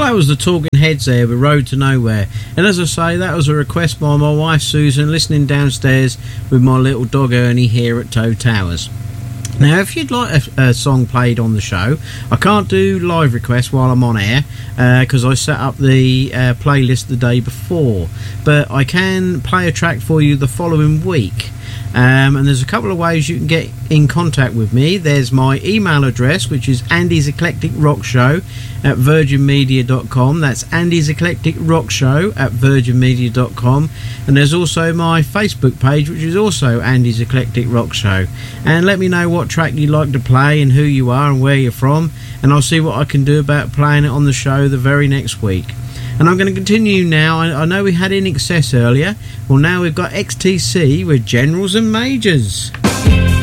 Well, that was the Talking Heads there with Road to Nowhere. And as I say, that was a request by my wife Susan, listening downstairs with my little dog Ernie here at Toe Towers. Now, if you'd like a song played on the show, I can't do live requests while I'm on air because I set up the playlist the day before. But I can play a track for you the following week. And there's a couple of ways you can get in contact with me. There's my email address, which is Andy's Eclectic Rock Show at virginmedia.com. That's Andy's Eclectic Rock Show at virginmedia.com. And there's also my Facebook page, which is also Andy's Eclectic Rock Show. And let me know what track you'd like to play and who you are and where you're from, and I'll see what I can do about playing it on the show the very next week. And I'm going to continue now. I know we had In Excess earlier. Well, now we've got XTC with Generals and Majors.